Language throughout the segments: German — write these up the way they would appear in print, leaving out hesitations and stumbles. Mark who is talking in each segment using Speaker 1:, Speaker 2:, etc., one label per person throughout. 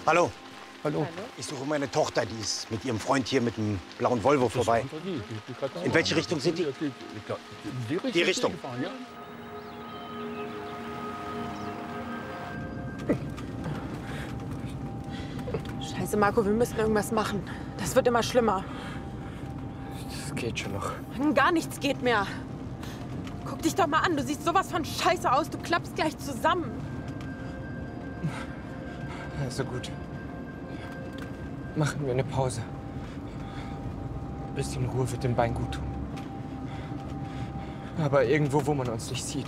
Speaker 1: Hallo.
Speaker 2: Hallo.
Speaker 1: Ich suche meine Tochter, die ist mit ihrem Freund hier mit dem blauen Volvo vorbei. In welche Richtung sind die? Die Richtung.
Speaker 3: Scheiße, Marco, wir müssen irgendwas machen. Das wird immer schlimmer.
Speaker 2: Das geht schon noch.
Speaker 3: Gar nichts geht mehr. Guck dich doch mal an, du siehst sowas von scheiße aus. Du klappst gleich zusammen.
Speaker 2: Also gut. Machen wir eine Pause. Ein bisschen Ruhe wird dem Bein gut tun. Aber irgendwo, wo man uns nicht sieht.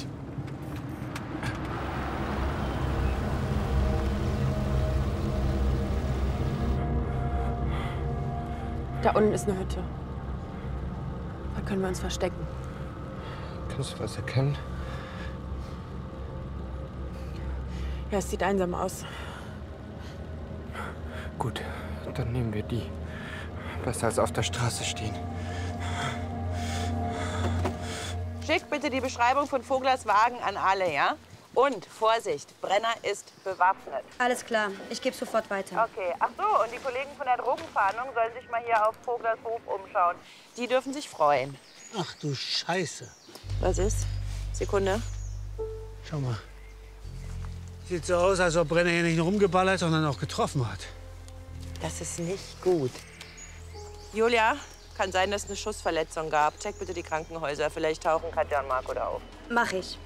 Speaker 3: Da unten ist eine Hütte. Da können wir uns verstecken.
Speaker 2: Kannst du was erkennen?
Speaker 3: Ja, es sieht einsam aus.
Speaker 2: Gut, dann nehmen wir die. Besser als auf der Straße stehen.
Speaker 4: Schick bitte die Beschreibung von Voglers Wagen an alle, ja? Und Vorsicht, Brenner ist bewaffnet.
Speaker 5: Alles klar, ich gebe sofort weiter.
Speaker 4: Okay, ach so, und die Kollegen von der Drogenfahndung sollen sich mal hier auf Voglers Hof umschauen. Die dürfen sich freuen.
Speaker 6: Ach du Scheiße.
Speaker 4: Was ist? Sekunde.
Speaker 6: Schau mal. Sieht so aus, als ob Brenner hier nicht nur rumgeballert, sondern auch getroffen hat.
Speaker 4: Das ist nicht gut. Julia, kann sein, dass es eine Schussverletzung gab. Check bitte die Krankenhäuser. Vielleicht tauchen Katja und Marco da auf.
Speaker 5: Mach ich.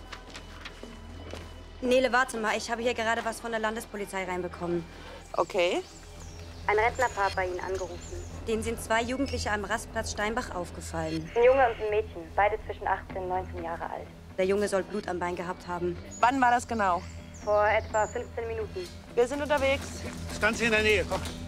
Speaker 5: Nele, warte mal. Ich habe hier gerade was von der Landespolizei reinbekommen.
Speaker 4: Okay.
Speaker 5: Ein Rentnerpaar hat bei Ihnen angerufen. Denen sind 2 Jugendliche am Rastplatz Steinbach aufgefallen. Ein Junge und ein Mädchen, beide zwischen 18 und 19 Jahre alt. Der Junge soll Blut am Bein gehabt haben.
Speaker 4: Wann war das genau?
Speaker 5: Vor etwa 15 Minuten.
Speaker 4: Wir sind unterwegs.
Speaker 6: Das Ganze in der Nähe, komm.